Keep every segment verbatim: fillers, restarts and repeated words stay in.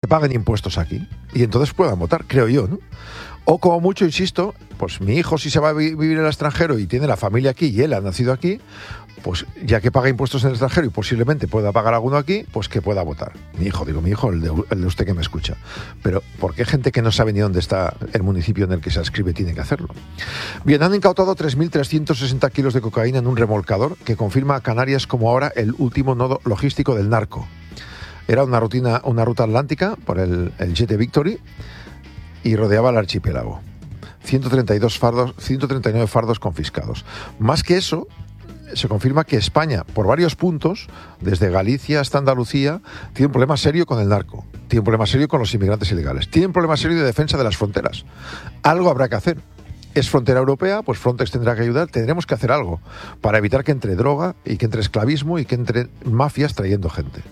paguen impuestos aquí y entonces puedan votar, creo yo, ¿no? O como mucho, insisto, pues mi hijo si se va a vivir en el extranjero y tiene la familia aquí y él ha nacido aquí, pues ya que paga impuestos en el extranjero y posiblemente pueda pagar alguno aquí, pues que pueda votar. Mi hijo, digo mi hijo, el de, el de usted que me escucha. Pero ¿por qué gente que no sabe ni dónde está el municipio en el que se adscribe tiene que hacerlo? Bien, han incautado tres mil trescientos sesenta kilos de cocaína en un remolcador que confirma a Canarias como ahora el último nodo logístico del narco. Era una, rutina, una ruta atlántica por el, el Jet Victory y rodeaba el archipiélago. ciento treinta y dos fardos, ciento treinta y nueve fardos confiscados. Más que eso, se confirma que España, por varios puntos, desde Galicia hasta Andalucía, tiene un problema serio con el narco, tiene un problema serio con los inmigrantes ilegales, tiene un problema serio de defensa de las fronteras. Algo habrá que hacer. Es frontera europea, pues Frontex tendrá que ayudar, tendremos que hacer algo para evitar que entre droga y que entre esclavismo y que entre mafias trayendo gente.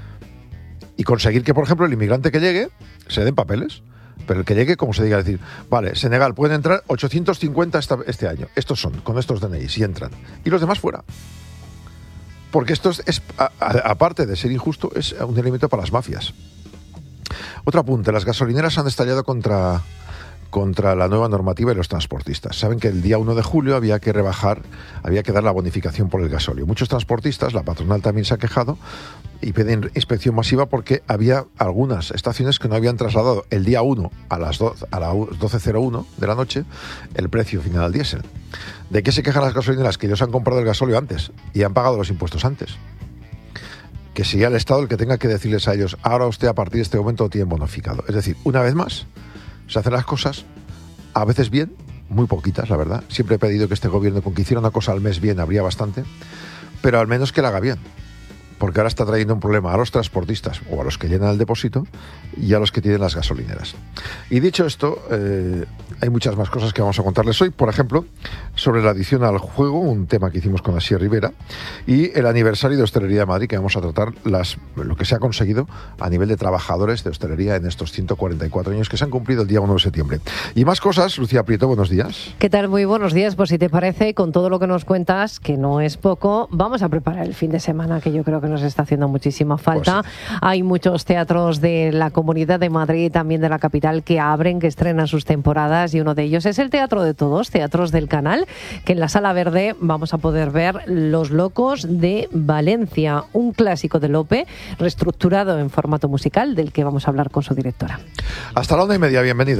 Y conseguir que, por ejemplo, el inmigrante que llegue se den papeles. Pero el que llegue, como se diga, decir, vale, Senegal, pueden entrar ochocientos cincuenta esta, este año. Estos son, con estos D N Is, y entran. Y los demás fuera. Porque esto es, es a, a, aparte de ser injusto, es un elemento para las mafias. Otro apunte, las gasolineras han estallado contra, contra la nueva normativa y los transportistas. Saben que el día uno de julio había que rebajar, había que dar la bonificación por el gasóleo. Muchos transportistas, la patronal también se ha quejado, y piden inspección masiva porque había algunas estaciones que no habían trasladado el día uno a las doce, a las doce cero uno de la noche el precio final al diésel. ¿De qué se quejan las gasolineras? Que ellos han comprado el gasóleo antes y han pagado los impuestos antes. Que sea el Estado el que tenga que decirles a ellos, ahora usted a partir de este momento lo tiene bonificado. Es decir, una vez más, se hacen las cosas a veces bien, muy poquitas, la verdad. Siempre he pedido que este gobierno, con que hiciera una cosa al mes bien, habría bastante, pero al menos que la haga bien. Porque ahora está trayendo un problema a los transportistas o a los que llenan el depósito y a los que tienen las gasolineras. Y dicho esto, eh, hay muchas más cosas que vamos a contarles hoy. Por ejemplo, sobre la adicción al juego, un tema que hicimos con Asier Rivera, y el aniversario de Hostelería de Madrid, que vamos a tratar las, lo que se ha conseguido a nivel de trabajadores de hostelería en estos ciento cuarenta y cuatro años que se han cumplido el día uno de septiembre. Y más cosas, Lucía Prieto, buenos días. ¿Qué tal? Muy buenos días. Pues si te parece, con todo lo que nos cuentas, que no es poco, vamos a preparar el fin de semana, que yo creo que nos está haciendo muchísima falta. Pues sí. Hay muchos teatros de la Comunidad de Madrid, también de la capital, que abren, que estrenan sus temporadas, y uno de ellos es el Teatro de Todos, Teatros del Canal, que en la Sala Verde vamos a poder ver Los Locos de Valencia, un clásico de Lope, reestructurado en formato musical, del que vamos a hablar con su directora. Hasta la una y media, bienvenido.